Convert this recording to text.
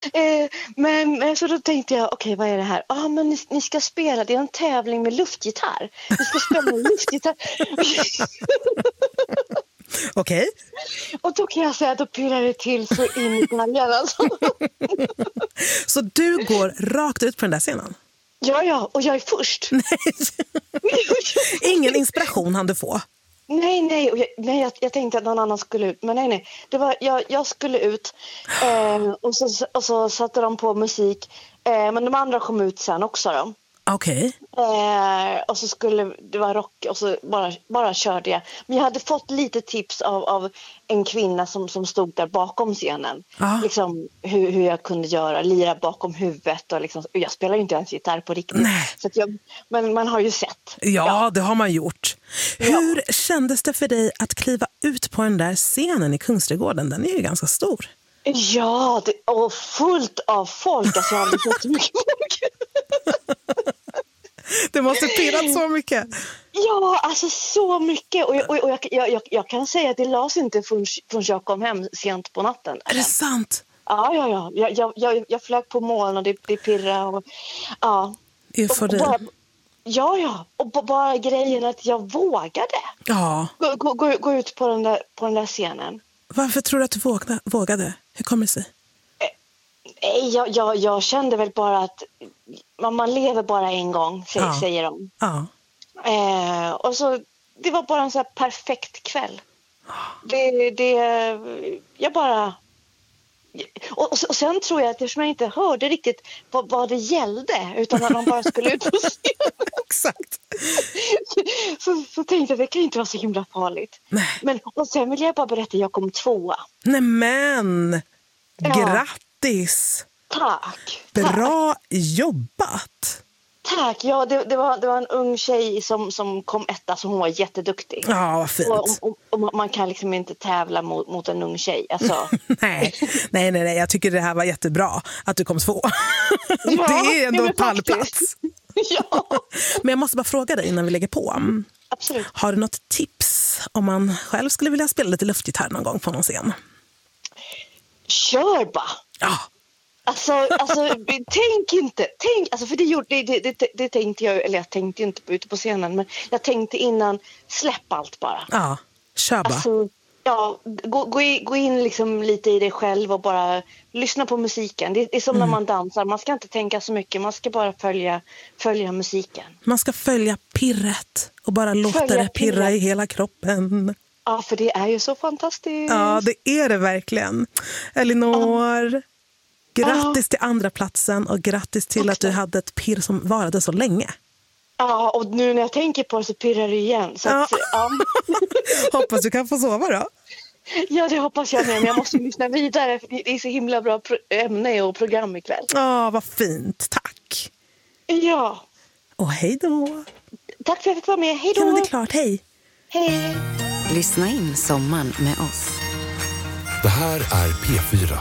Men så då tänkte jag, okej, vad är det här? Men ni ska spela, det är en tävling med luftgitarr. Ni ska spela med luftgitarr. Okej. Och då kan jag säga att då pirrar det till så in i galgen alltså. Så du går rakt ut på den där scenen? Ja, och jag är först. Ingen inspiration hann du få? Nej, jag tänkte att någon annan skulle ut. Men nej. Det var, jag skulle ut och så satte de på musik. Men de andra kom ut sen också då. Okej. Och så skulle det vara rock och så bara körde jag. Men jag hade fått lite tips av en kvinna som stod där bakom scenen. Liksom hur jag kunde lira bakom huvudet. Och liksom, jag spelar ju inte ens gitarr på riktigt. Så att men man har ju sett. Ja, det har man gjort. Hur kändes det för dig att kliva ut på den där scenen i Kungsträdgården? Den är ju ganska stor. Ja, och fullt av folk. Alltså jag hade fått så mycket folk. Det måste pirrat så mycket. Ja, alltså så mycket. Och jag kan säga att det lades inte förrän jag kom hem sent på natten. Är det sant? Ja. Jag flög på moln och det pirrade. Och, ja. Eufori. Ja. Och bara grejen att jag vågade. Ja. Gå ut på den där scenen. Varför tror du att du vågade? Hur kommer det sig? Jag kände väl bara att man lever bara en gång, säger de. Ja. Och så det var bara en så här perfekt kväll. Jag bara... Och sen tror jag att eftersom jag inte hörde riktigt vad det gällde, utan att man bara skulle ut på scenen. Exakt. Så tänkte jag att det kan inte vara så himla farligt. Nej. Och sen vill jag bara berätta att jag kom 2. Nämen! Grattis! Tack! Bra jobbat! Tack, ja det var en ung tjej som kom 1, så hon var jätteduktig. Ja, vad fint. Och man kan liksom inte tävla mot en ung tjej. Alltså. Nej, jag tycker det här var jättebra att du kom 2. Ja, det är ändå en pallplats. Ja. Men jag måste bara fråga dig innan vi lägger på. Absolut. Har du något tips om man själv skulle vilja spela lite luftgitarr någon gång på någon scen? Kör bara! Ja. Alltså tänk inte. Alltså för det tänkte jag, eller jag tänkte inte ute på scenen, men jag tänkte innan, släpp allt bara. Ja, kör bara. Alltså, gå in liksom lite i dig själv och bara lyssna på musiken. Det är som när man dansar, man ska inte tänka så mycket, man ska bara följa musiken. Man ska följa pirret och bara låta det pirra i hela kroppen. Ja, för det är ju så fantastiskt. Ja, det är det verkligen. Elinor, grattis till andra platsen och grattis till att du hade ett pirr som varade så länge. Ja, och nu när jag tänker på det så pirrar det igen. Så att, Hoppas du kan få sova då. Ja, det hoppas jag med. Men jag måste lyssna vidare. För det är så himla bra ämne och program ikväll. Ja, vad fint. Tack. Ja. Och hej då. Tack för att jag fick vara med. Hej då. Ja, det är klart. Hej. Hej. Lyssna in sommaren med oss. Det här är P4.